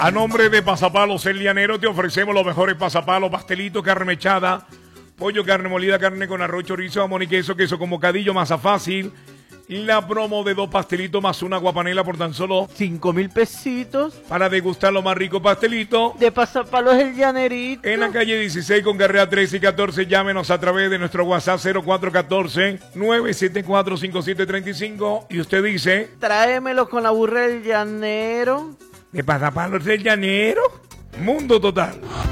A nombre de Pasapalos El Llanero te ofrecemos los mejores pasapalos, pastelitos, carne mechada, pollo, carne molida, carne con arroz, chorizo, jamón y queso, queso con bocadillo, masa fácil. La promo de 2 pastelitos más una guapanela por tan solo 5,000 pesitos. Para degustar los más ricos pastelitos. De Pasapalos El Llanerito. En la calle 16 con carrera 13 y 14. Llámenos a través de nuestro WhatsApp 0414-974-5735. Y usted dice: tráemelo con la burra del llanero. De Pasapalos El Llanero. Mundo total.